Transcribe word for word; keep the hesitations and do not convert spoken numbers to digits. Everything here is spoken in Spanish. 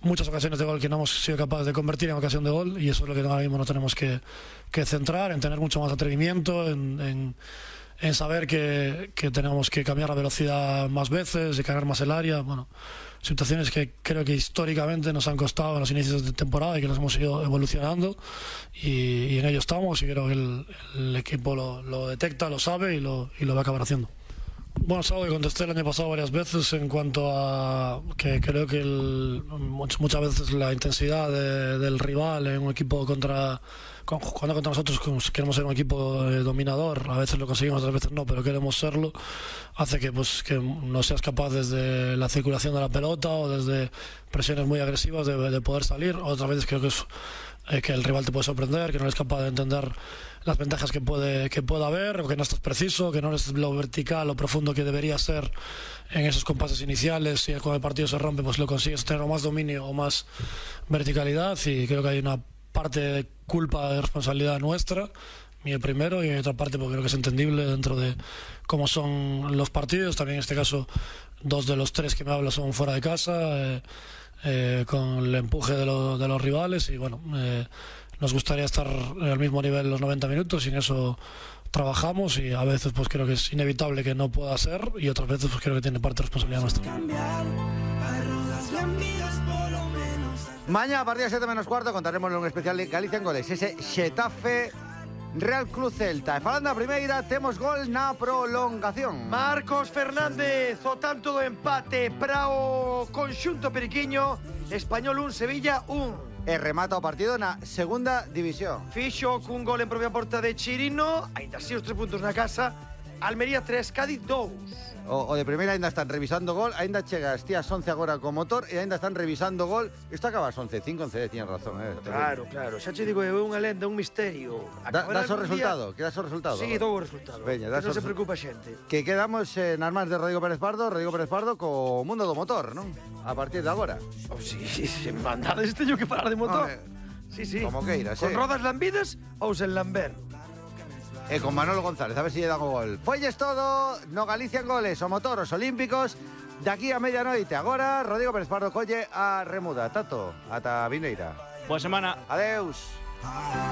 muchas ocasiones de gol que no hemos sido capaces de convertir en ocasión de gol, y eso es lo que ahora mismo nos tenemos que, que centrar, en tener mucho más atrevimiento, en, en, en saber que, que tenemos que cambiar la velocidad más veces, de cargar más el área. Bueno, situaciones que creo que históricamente nos han costado en los inicios de temporada y que nos hemos ido evolucionando, y, y en ello estamos, y creo que el, el equipo lo, lo detecta, lo sabe y lo, y lo va a acabar haciendo. Bueno, es algo que contesté el año pasado varias veces en cuanto a que creo que el, muchas veces la intensidad de, del rival en un equipo contra, cuando contra nosotros queremos ser un equipo eh, dominador, a veces lo conseguimos, otras veces no, pero queremos serlo, hace que, pues, que no seas capaz desde la circulación de la pelota o desde presiones muy agresivas de, de poder salir. Otras veces creo que es eh, que el rival te puede sorprender, que no eres capaz de entender las ventajas que puede que pueda haber, o que no estás preciso, que no eres lo vertical o profundo que debería ser en esos compases iniciales, y cuando el partido se rompe pues lo consigues tener o más dominio o más verticalidad, y creo que hay una parte de culpa, de responsabilidad nuestra, mío primero, y otra parte porque creo que es entendible dentro de cómo son los partidos. También en este caso dos de los tres que me hablo son fuera de casa, eh, eh, con el empuje de, lo, de los rivales, y bueno, eh, nos gustaría estar al mismo nivel los noventa minutos, y en eso trabajamos, y a veces pues creo que es inevitable que no pueda ser, y otras veces pues creo que tiene parte de responsabilidad nuestra. Mañana a partir de siete menos cuarto contaremos en un especial de Galicia en Goles, ese Xetafe Real Club Celta. E falando a primeira, temos gol na prolongación. Marcos Fernández, o tanto do empate para o conxunto periquiño. Español un, Sevilla un. E remata o partido na segunda división. Fixo cun gol en propia porta de Chirino, ainda así os tres puntos na casa. Almería tres, Cádiz dos. O, o de primeira ainda están revisando gol, ainda chega as tías once agora co motor, e ainda están revisando gol. Isto acaba as once, cinco once, tiñas razón, eh. Claro, claro, xa che digo, é unha lenda, un misterio. Da, das o resultado, que das o resultado. Sí, dou o resultado. Veña, que non se preocupa a xente. Que quedamos eh, nas mans de Rodrigo Pérez Pardo, Rodrigo Pérez Pardo co mundo do motor, non? A partir de agora. Oh, sí, sí, sí, mandades teño que falar de motor. Hombre, sí, sí. Como queiras, Con eh. rodas lambidas ou sen lamber. E con Manolo González, a ver se si lle dan o gol. Folles todo no Galicia en Goles, o motor, os olímpicos, de aquí a medianoite. Agora, Rodrigo Pérez Pardo colle a remuda. Tato, ata Vineira. Boa semana. Adeus.